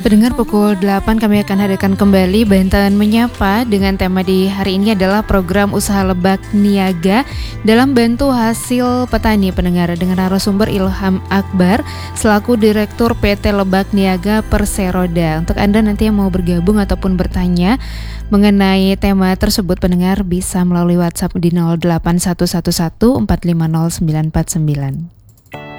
Pendengar pukul 8 kami akan hadirkan kembali Banten Menyapa dengan tema di hari ini adalah program usaha lebak niaga dalam bantu hasil petani. Pendengar dengan narasumber Ilham Akbar selaku Direktur PT Lebak Niaga Perseroda. Untuk Anda nanti yang mau bergabung ataupun bertanya mengenai tema tersebut, pendengar bisa melalui WhatsApp di 08111 450 949.